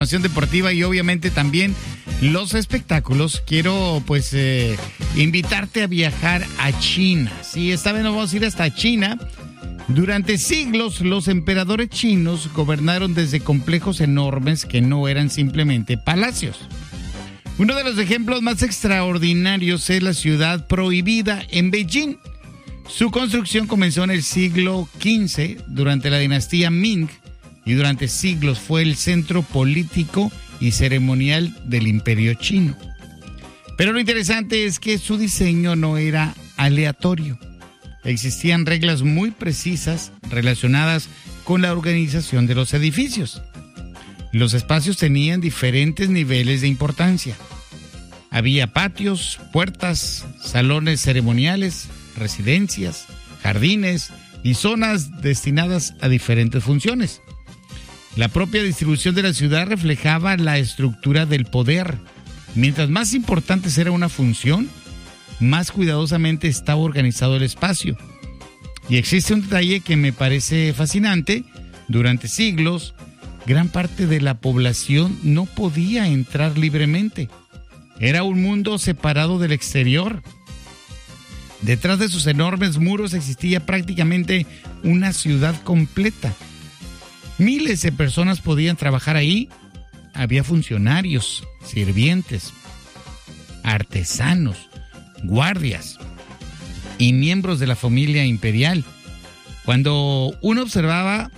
deportiva y obviamente también los espectáculos. Quiero pues invitarte a viajar a China. Sí, esta vez nos vamos a ir hasta China. Durante siglos los emperadores chinos gobernaron desde complejos enormes que no eran simplemente palacios. Uno de los ejemplos más extraordinarios es la ciudad prohibida en Beijing. Su construcción comenzó en el siglo XV durante la dinastía Ming y durante siglos fue el centro político y ceremonial del Imperio Chino. Pero lo interesante es que su diseño no era aleatorio. Existían reglas muy precisas relacionadas con la organización de los edificios. Los espacios tenían diferentes niveles de importancia. Había patios, puertas, salones ceremoniales, residencias, jardines y zonas destinadas a diferentes funciones. La propia distribución de la ciudad reflejaba la estructura del poder. Mientras más importante era una función, más cuidadosamente estaba organizado el espacio. Y existe un detalle que me parece fascinante. Durante siglos, gran parte de la población no podía entrar libremente. Era un mundo separado del exterior. Detrás de sus enormes muros existía prácticamente una ciudad completa. Miles de personas podían trabajar ahí. Había funcionarios, sirvientes, artesanos, guardias y miembros de la familia imperial. Cuando uno observa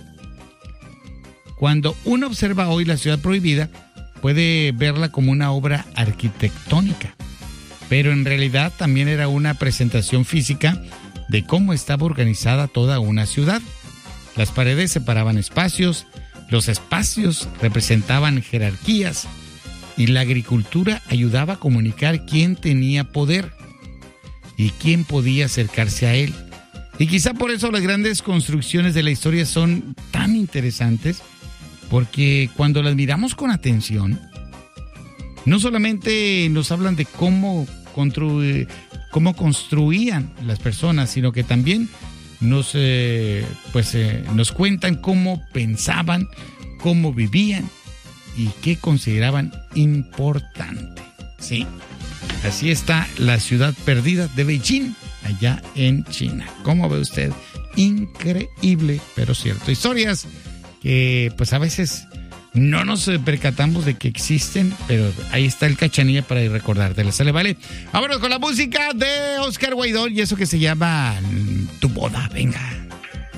hoy la ciudad prohibida, puede verla como una obra arquitectónica, pero en realidad también era una presentación física de cómo estaba organizada toda una ciudad. Las paredes separaban espacios, los espacios representaban jerarquías y la agricultura ayudaba a comunicar quién tenía poder y quién podía acercarse a él. Y quizá por eso las grandes construcciones de la historia son tan interesantes, porque cuando las miramos con atención, no solamente nos hablan de cómo construían las personas, sino que también nos cuentan cómo pensaban, cómo vivían y qué consideraban importante. Sí, así está la ciudad perdida de Beijing, allá en China. ¿Cómo ve usted? Increíble, pero cierto. Historias que pues a veces no nos percatamos de que existen, pero ahí está el Cachanilla para recordártelas. ¿Sale, vale? Vámonos con la música de Oscar Guaidó y eso que se llama Tu Boda. Venga.